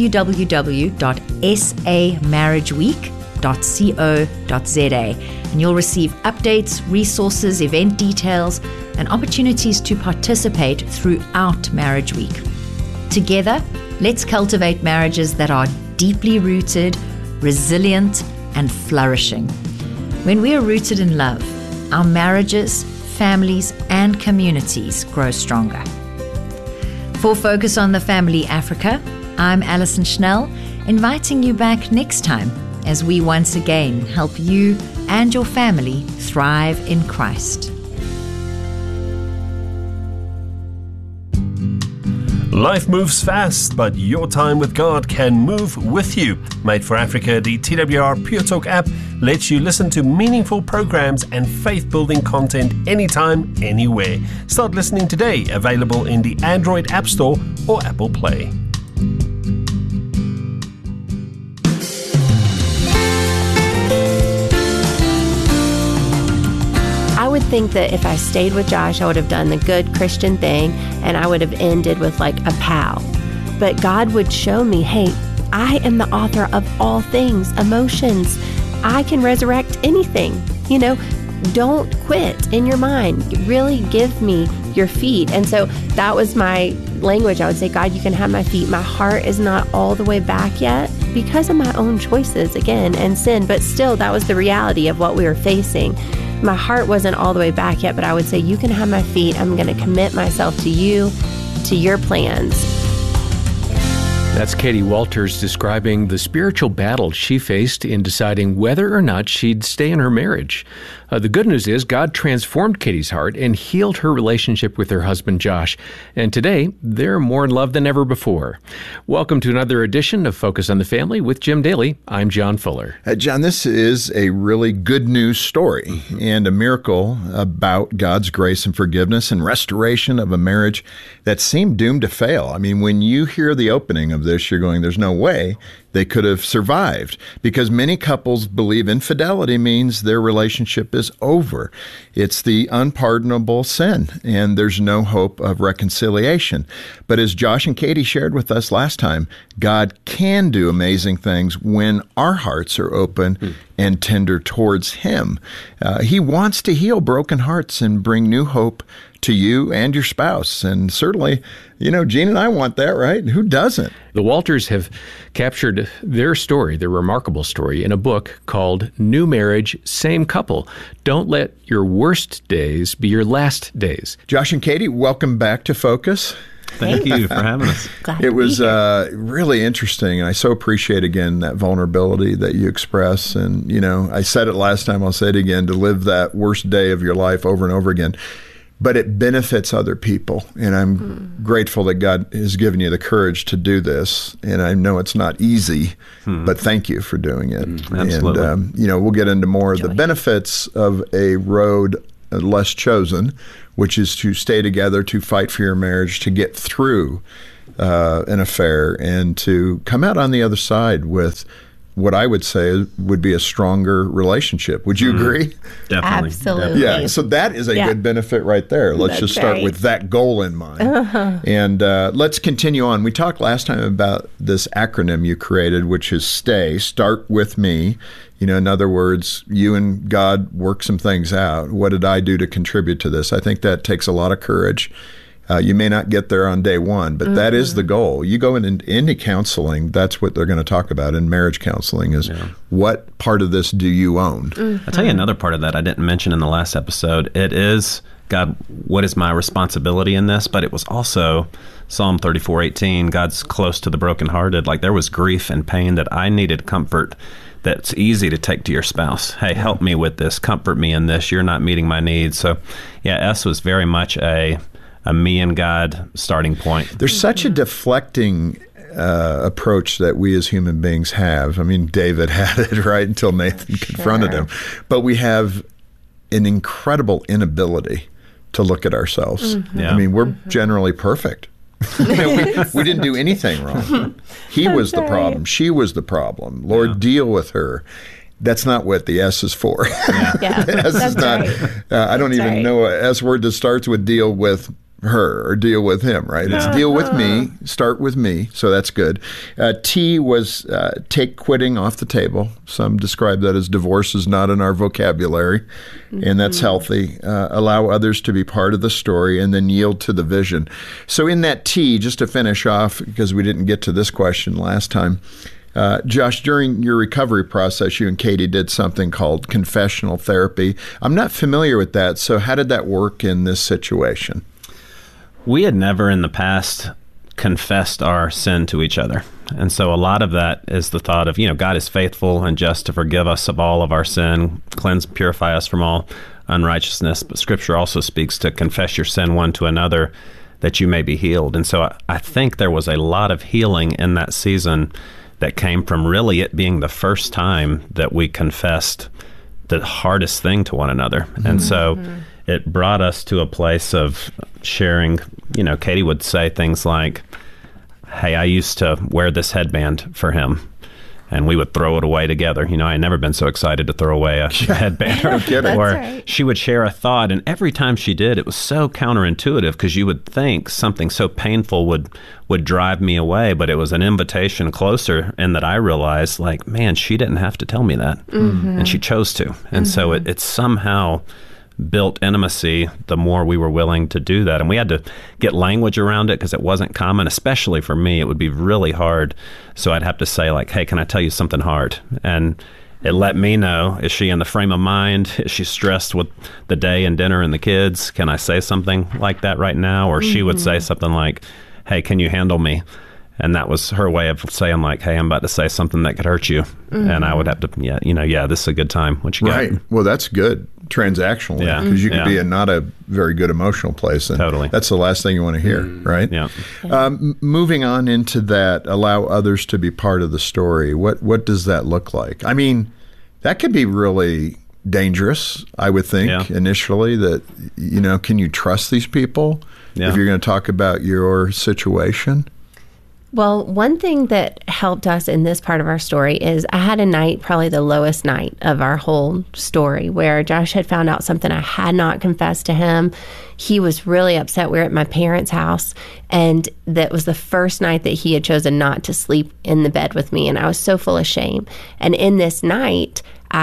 www.samarriageweek.co.za, and you'll receive updates, resources, event details, and opportunities to participate throughout Marriage Week. Together, let's cultivate marriages that are deeply rooted, resilient, and flourishing. When we are rooted in love, our marriages, families, and communities grow stronger. For Focus on the Family Africa, I'm Alison Schnell, inviting you back next time as we once again help you and your family thrive in Christ. Life moves fast, but your time with God can move with you. Made for Africa, the TWR Pure Talk app lets you listen to meaningful programs and faith-building content anytime, anywhere. Start listening today, available in the Android App Store or Apple Play. I would think that if I stayed with Josh, I would have done the good Christian thing and I would have ended with like a pow. But God would show me, hey, I am the author of all things, emotions. I can resurrect anything. Don't quit in your mind. Really give me your feet. And so that was my language. I would say, God, you can have my feet. My heart is not all the way back yet because of my own choices again and sin. But still, that was the reality of what we were facing. My heart wasn't all the way back yet, but I would say, you can have my feet. I'm going to commit myself to you, to your plans. That's Katie Walters describing the spiritual battle she faced in deciding whether or not she'd stay in her marriage. The good news is God transformed Katie's heart and healed her relationship with her husband, Josh. And today, they're more in love than ever before. Welcome to another edition of Focus on the Family with Jim Daly. I'm John Fuller. John, this is a really good news story and a miracle about God's grace and forgiveness and restoration of a marriage that seemed doomed to fail. I mean, when you hear the opening of this, you're going, there's no way they could have survived, because many couples believe infidelity means their relationship is over. It's the unpardonable sin, and there's no hope of reconciliation. But as Josh and Katie shared with us last time, God can do amazing things when our hearts are open and tender towards Him. He wants to heal broken hearts and bring new hope to you and your spouse. And certainly, Gene and I want that, right? Who doesn't? The Walters have captured their story, their remarkable story, in a book called New Marriage, Same Couple. Don't let your worst days be your last days. Josh and Katie, welcome back to Focus. Thank you for having us. It was really interesting, and I so appreciate, again, that vulnerability that you express. And, I said it last time, I'll say it again, to live that worst day of your life over and over again. But it benefits other people, and I'm grateful that God has given you the courage to do this. And I know it's not easy, but thank you for doing it. Absolutely. And, we'll get into more of the benefits of a road less chosen, which is to stay together, to fight for your marriage, to get through an affair, and to come out on the other side with what I would say would be a stronger relationship. Would you agree? Definitely. Absolutely. Yeah, so that is a good benefit right there. Let's just start with that goal in mind. And let's continue on. We talked last time about this acronym you created, which is STAY, Start With Me. In other words, you and God work some things out. What did I do to contribute to this? I think that takes a lot of courage. You may not get there on day one, but that is the goal. You go into counseling, that's what they're going to talk about in marriage counseling is what part of this do you own? I'll tell you another part of that I didn't mention in the last episode. It is, God, what is my responsibility in this? But it was also Psalm 34:18, God's close to the brokenhearted. Like there was grief and pain that I needed comfort. That's easy to take to your spouse. Hey, help me with this. Comfort me in this. You're not meeting my needs. So, S was very much a me and God starting point. There's such a deflecting approach that we as human beings have. I mean, David had it, right, until Nathan confronted him. But we have an incredible inability to look at ourselves. I mean, we're generally perfect. We didn't do anything wrong. He was the problem. She was the problem. Lord, deal with her. That's not what the S is for. The S is not. I don't even know an S word that starts with deal with her or deal with him, right? It's deal with me, start with me. So that's good. T was take quitting off the table. Some describe that as divorce is not in our vocabulary, and that's healthy. Allow others to be part of the story, and then yield to the vision. So in that T, just to finish off, because we didn't get to this question last time, Josh, during your recovery process, you and Katie did something called confessional therapy. I'm not familiar with that, so how did that work in this situation? We had never in the past confessed our sin to each other. And so a lot of that is the thought of, God is faithful and just to forgive us of all of our sin, cleanse, purify us from all unrighteousness. But Scripture also speaks to confess your sin one to another that you may be healed. And so I think there was a lot of healing in that season that came from really it being the first time that we confessed the hardest thing to one another. And so it brought us to a place of sharing, Katie would say things like, hey, I used to wear this headband for him, and we would throw it away together. I had never been so excited to throw away a headband. Or she would share a thought, and every time she did, it was so counterintuitive because you would think something so painful would drive me away, but it was an invitation closer, and that I realized, like, man, she didn't have to tell me that, and she chose to. And so it somehow built intimacy the more we were willing to do that. And we had to get language around it because it wasn't common, especially for me. It would be really hard. So I'd have to say, like, hey, can I tell you something hard? And it let me know, is she in the frame of mind? Is she stressed with the day and dinner and the kids? Can I say something like that right now? Or she would say something like, hey, can you handle me? And that was her way of saying, like, hey, I'm about to say something that could hurt you. And I would have to, this is a good time. What you got? Right. Well, that's good transactionally because you could be in not a very good emotional place. And totally. That's the last thing you want to hear, right? Yeah. Moving on into that, allow others to be part of the story. What does that look like? I mean, that could be really dangerous, I would think, initially, that, can you trust these people if you're going to talk about your situation? Well, one thing that helped us in this part of our story is I had a night, probably the lowest night of our whole story, where Josh had found out something I had not confessed to him. He was really upset. We were at my parents' house, and that was the first night that he had chosen not to sleep in the bed with me, and I was so full of shame. And in this night, I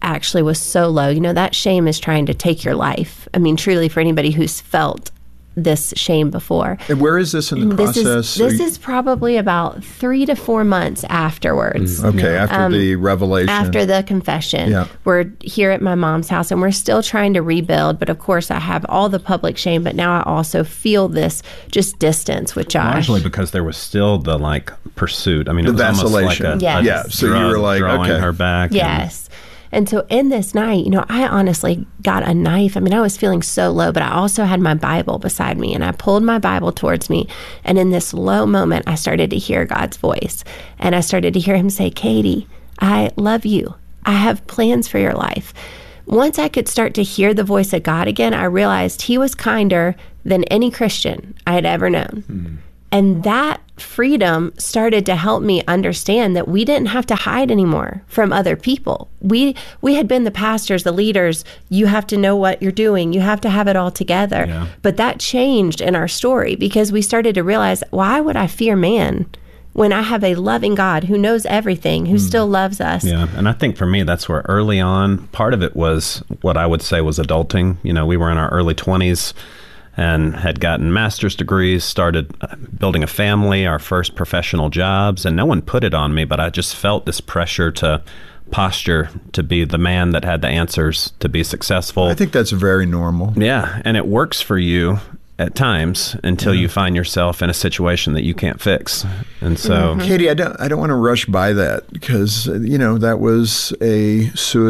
actually was so low. You know, that shame is trying to take your life. I mean, truly, for anybody who's felt this shame before. And where is this in the process? This is probably about 3 to 4 months afterwards. Okay, after the revelation. After the confession. Yeah. We're here at my mom's house, and we're still trying to rebuild. But of course, I have all the public shame, but now I also feel this just distance with Josh. Largely because there was still the pursuit. I mean, it was vacillation. Almost like Yes. So you were like, drawing okay. her back. Yes. And so in this night, I honestly got a knife. I mean, I was feeling so low, but I also had my Bible beside me, and I pulled my Bible towards me. And in this low moment, I started to hear God's voice, and I started to hear him say, Katie, I love you. I have plans for your life. Once I could start to hear the voice of God again, I realized he was kinder than any Christian I had ever known. And that freedom started to help me understand that we didn't have to hide anymore from other people. We had been the pastors, the leaders. You have to know what you're doing. You have to have it all together. Yeah. But that changed in our story because we started to realize, why would I fear man when I have a loving God who knows everything, who still loves us? Yeah, and I think for me, that's where early on, part of it was what I would say was adulting. We were in our early 20s. And had gotten master's degrees, started building a family, our first professional jobs, and no one put it on me, but I just felt this pressure to posture, to be the man that had the answers, to be successful. I think that's very normal. Yeah, and it works for you at times until you find yourself in a situation that you can't fix. And so Katie, I don't want to rush by that because that was a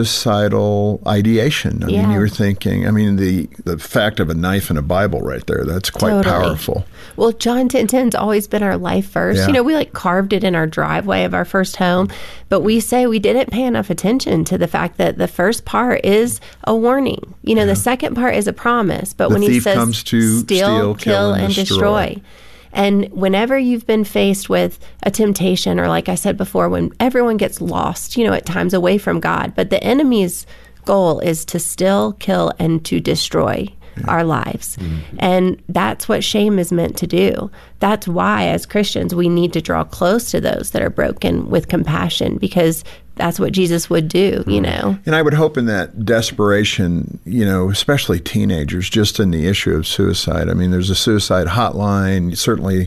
suicidal ideation. I mean, you were thinking, the fact of a knife and a Bible right there, that's quite powerful. Well, John 10:10's always been our life verse. Yeah. We carved it in our driveway of our first home, but we say we didn't pay enough attention to the fact that the first part is a warning. The second part is a promise, but when he says comes to steal, kill, and destroy. And whenever you've been faced with a temptation, or like I said before, when everyone gets lost, at times away from God, but the enemy's goal is to still, kill, and to destroy our lives. And that's what shame is meant to do. That's why, as Christians, we need to draw close to those that are broken with compassion, because that's what Jesus would do, And I would hope in that desperation, especially teenagers, just in the issue of suicide. I mean, there's a suicide hotline. Certainly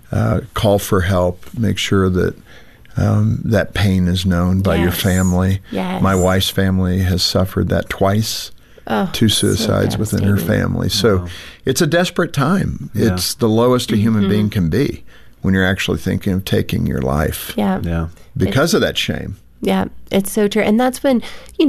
call for help. Make sure that that pain is known by your family. Yes. My wife's family has suffered that twice. 2 suicides within her family. So it's a desperate time. Yeah. It's the lowest a human being can be when you're actually thinking of taking your life. Yeah. Because of that shame. Yeah, it's so true. And that's when,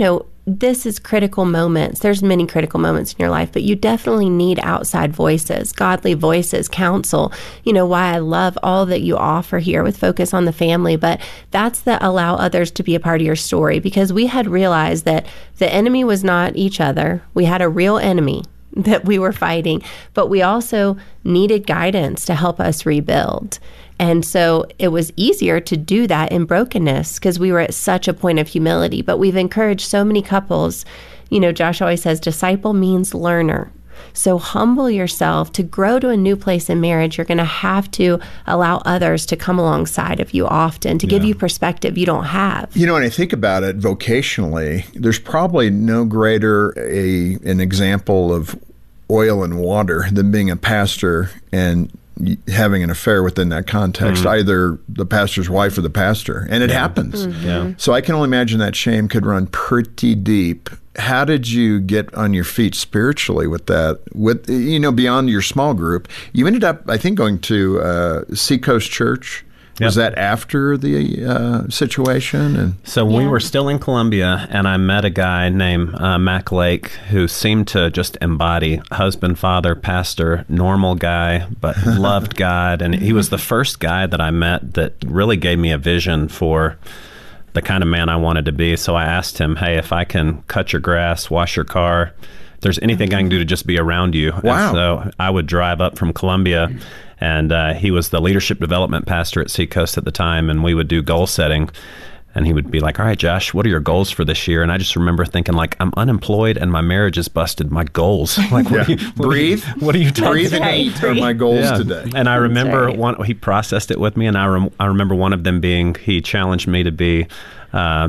this is critical moments. There's many critical moments in your life, but you definitely need outside voices, godly voices, counsel. Why I love all that you offer here with Focus on the Family, but that's the allow others to be a part of your story, because we had realized that the enemy was not each other. We had a real enemy that we were fighting, but we also needed guidance to help us rebuild. And so it was easier to do that in brokenness because we were at such a point of humility. But we've encouraged so many couples. Josh always says disciple means learner. So humble yourself. To grow to a new place in marriage, you're going to have to allow others to come alongside of you often to give you perspective you don't have. When I think about it vocationally, there's probably no greater an example of oil and water than being a pastor and having an affair within that context, either the pastor's wife or the pastor. And it happens. So I can only imagine that shame could run pretty deep. How did you get on your feet spiritually with that? With beyond your small group, you ended up, I think, going to Seacoast Church. Was that after the situation? And so we were still in Columbia, and I met a guy named Mac Lake who seemed to just embody husband, father, pastor, normal guy, but loved God. And he was the first guy that I met that really gave me a vision for the kind of man I wanted to be. So I asked him, hey, if I can cut your grass, wash your car, if there's anything I can do to just be around you. Wow. And so I would drive up from Columbia, and he was the leadership development pastor at Seacoast at the time, and we would do goal setting. And he would be like, all right, Josh, what are your goals for this year? And I just remember thinking, I'm unemployed and my marriage is busted. My goals. Breathe. What are you talking Breathe and eat are my goals today. And I remember he processed it with me, and I remember one of them being, he challenged me to be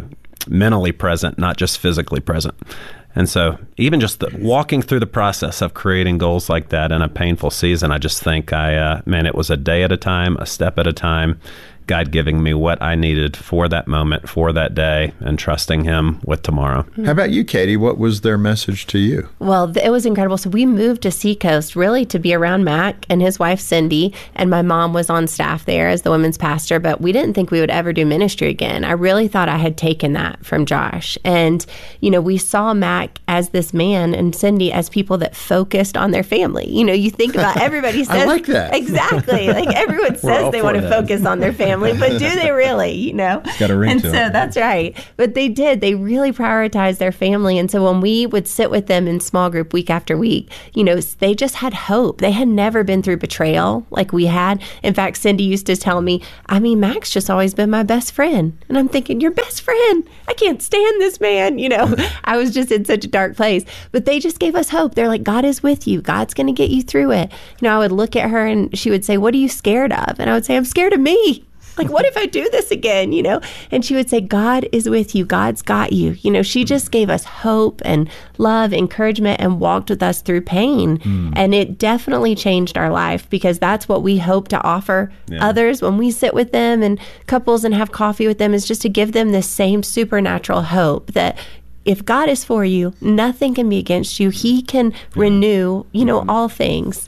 mentally present, not just physically present. And so even just walking through the process of creating goals like that in a painful season, I just think it was a day at a time, a step at a time, God giving me what I needed for that moment, for that day, and trusting Him with tomorrow. How about you, Katie? What was their message to you? Well, it was incredible. So we moved to Seacoast really to be around Mac and his wife, Cindy, and my mom was on staff there as the women's pastor, but we didn't think we would ever do ministry again. I really thought I had taken that from Josh. And, we saw Mac as this man and Cindy as people that focused on their family. You think about everybody says... I like that. Exactly. Like everyone says they want to focus on their family. But do they really, It's got a ring to it. So that's right. But they did. They really prioritized their family. And so when we would sit with them in small group week after week, they just had hope. They had never been through betrayal like we had. In fact, Cindy used to tell me, Mac's just always been my best friend. And I'm thinking, your best friend? I can't stand this man. I was just in such a dark place. But they just gave us hope. They're like, God is with you. God's going to get you through it. I would look at her and she would say, what are you scared of? And I would say, I'm scared of me. Like, what if I do this again, And she would say, God is with you. God's got you. She just gave us hope and love, encouragement, and walked with us through pain. And it definitely changed our life because that's what we hope to offer others when we sit with them and couples and have coffee with them, is just to give them this same supernatural hope that if God is for you, nothing can be against you. He can renew, all things.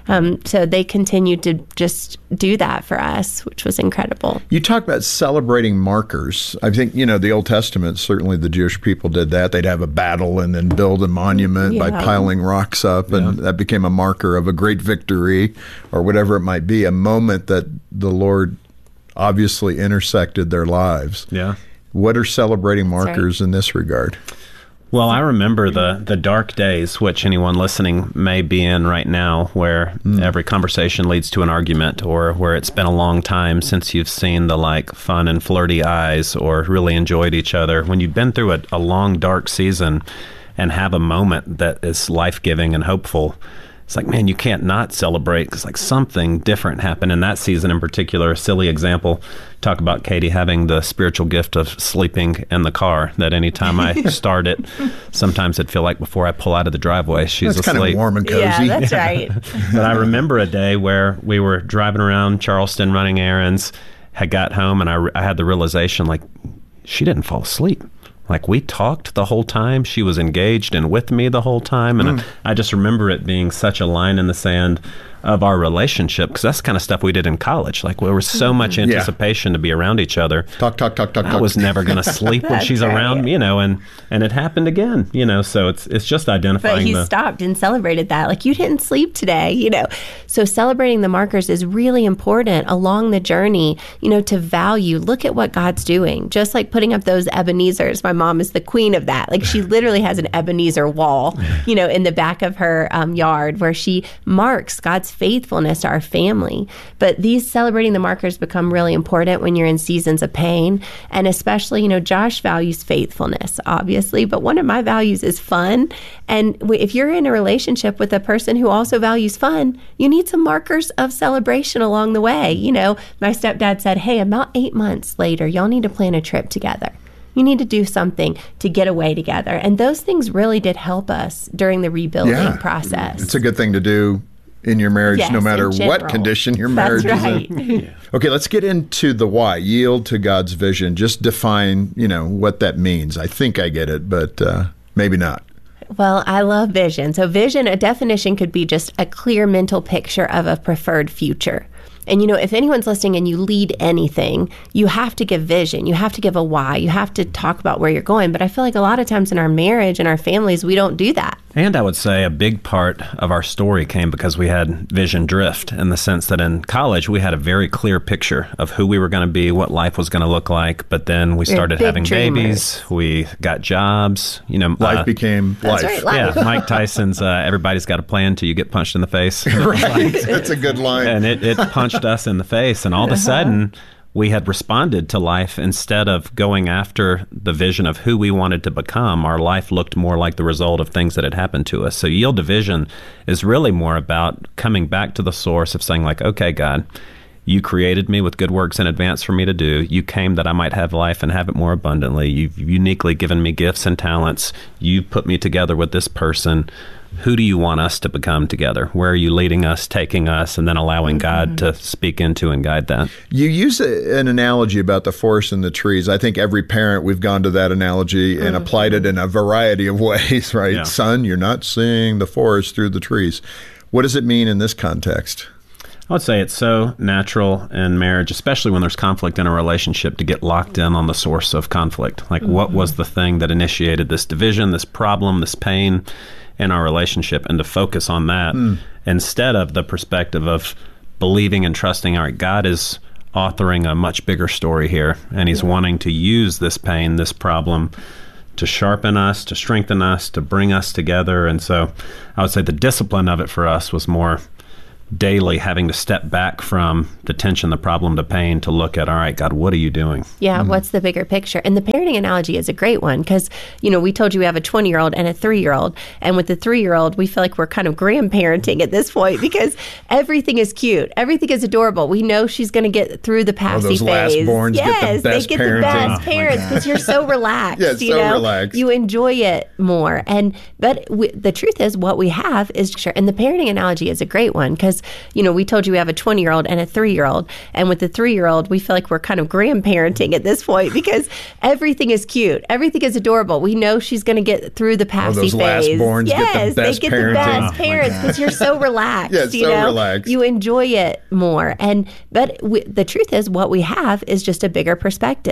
So they continued to just do that for us, which was incredible. You talk about celebrating markers. I think, the Old Testament, certainly the Jewish people did that. They'd have a battle and then build a monument by piling rocks up, and that became a marker of a great victory or whatever it might be, a moment that the Lord obviously intersected their lives. Yeah. What are celebrating markers in this regard? Well, I remember the dark days, which anyone listening may be in right now, where every conversation leads to an argument, or where it's been a long time since you've seen the fun and flirty eyes or really enjoyed each other. When you've been through a long, dark season and have a moment that is life-giving and hopeful, it's like, man, you can't not celebrate because something different happened in that season in particular. A silly example, talk about Katie having the spiritual gift of sleeping in the car, that anytime I start it, sometimes it'd feel like before I pull out of the driveway, she's asleep. That's kind of warm and cozy. Yeah, that's right. But I remember a day where we were driving around Charleston running errands, had got home, and I had the realization, she didn't fall asleep. We talked the whole time. She was engaged and with me the whole time. And I just remember it being such a line in the sand of our relationship, because that's the kind of stuff we did in college. There was so much anticipation to be around each other. Talk. I was never going to sleep when she's around me, and it happened again, so it's just identifying. But he stopped and celebrated that. You didn't sleep today, So celebrating the markers is really important along the journey, to value, look at what God's doing. Just like putting up those Ebenezers. My mom is the queen of that. She literally has an Ebenezer wall, in the back of her yard where she marks God's faithfulness to our family. But these celebrating the markers become really important when you're in seasons of pain. And especially, Josh values faithfulness, obviously, but one of my values is fun. And if you're in a relationship with a person who also values fun, you need some markers of celebration along the way. My stepdad said, hey, about 8 months later, y'all need to plan a trip together. You need to do something to get away together. And those things really did help us during the rebuilding process. It's a good thing to do in your marriage, no matter what condition your marriage is in. Okay, let's get into the why. Yield to God's vision. Just define, what that means. I think I get it, but maybe not. Well, I love vision. So vision, a definition could be just a clear mental picture of a preferred future. And, if anyone's listening and you lead anything, you have to give vision. You have to give a why. You have to talk about where you're going. But I feel like a lot of times in our marriage and our families, we don't do that. And I would say a big part of our story came because we had vision drift, in the sense that in college, we had a very clear picture of who we were going to be, what life was going to look like. But then we started having babies. We got jobs. Life became life. Right, life. Yeah, Mike Tyson's everybody's got a plan till you get punched in the face. Right. That's a good line. And it punched us in the face. And all of a sudden, we had responded to life instead of going after the vision of who we wanted to become. Our life looked more like the result of things that had happened to us. So yield to vision is really more about coming back to the source of saying, okay, God, You created me with good works in advance for me to do. You came that I might have life and have it more abundantly. You've uniquely given me gifts and talents. You put me together with this person. Who do you want us to become together? Where are you leading us, taking us, and then allowing God to speak into and guide that? You use an analogy about the forest and the trees. I think every parent, we've gone to that analogy and applied it in a variety of ways, right? Yeah. Son, you're not seeing the forest through the trees. What does it mean in this context? I would say it's so natural in marriage, especially when there's conflict in a relationship, to get locked in on the source of conflict. Like, what was the thing that initiated this division, this problem, this pain in our relationship, and to focus on that instead of the perspective of believing and trusting, all right, God is authoring a much bigger story here, and he's wanting to use this pain, this problem, to sharpen us, to strengthen us, to bring us together. And so I would say the discipline of it for us was more daily having to step back from the tension, the problem, the pain, to look at, all right, God, what are you doing? Yeah, what's the bigger picture? And the parenting analogy is a great one because, we told you we have a 20-year-old and a 3-year-old. And with the 3-year-old, we feel like we're kind of grandparenting at this point because everything is cute. Everything is adorable. We know she's going to get through the passy phase. Those last-borns get the best they get the best parents because you're so relaxed. Yeah, so relaxed. You enjoy it more. But the truth is what we have is, and the parenting analogy is a great one because we told you we have a 20-year-old and a 3-year-old. And with the 3-year-old, we feel like we're kind of grandparenting at this point because everything is cute. Everything is adorable. We know she's going to get through the passy phase. Those last-borns get the best they get the best parents because you're so relaxed. Yeah, so relaxed. You enjoy it more. But the truth is what we have is just a bigger perspective.